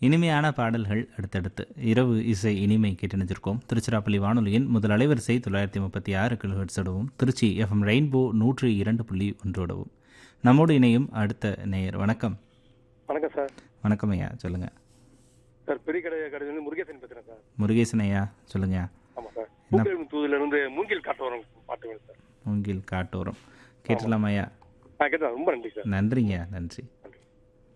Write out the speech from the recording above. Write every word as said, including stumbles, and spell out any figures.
இனிமையான பாடல்கள் அடுத்தடுத்து இரவு இசை இனிமை கேட்டணிஞ்சிருக்கோம். திருச்சிராப்பள்ளி வானொலியின் முதல் அலைவரிசை தொள்ளாயிரத்தி முப்பத்தி ஆறு கிலோஹெர்ட்ஸோடவும் திருச்சி எஃப்எம் ரெயின்போ நூற்றி இரண்டு புள்ளி ஒன்றோடவும் நம்மோடு இணையும் அடுத்த நேயர். வணக்கம். வணக்கம் சார். வணக்கம் ஐயா, சொல்லுங்க. சார் பெரிய கடை கடையிலிருந்து முருகேசன் பேசுறேன் சார். முருகேசன் ஐயா, சொல்லுங்க. ஆமாம் சார். மூங்கில் தூதுல இருந்து மூங்கில் காட்டோரம் பாட்டு வேணும் சார். மூங்கில் காட்டோரம் கேட்டலாம் ஐயா. ஆ கேட்டா ரொம்ப நன்றி சார். நன்றிங்க, நன்றி.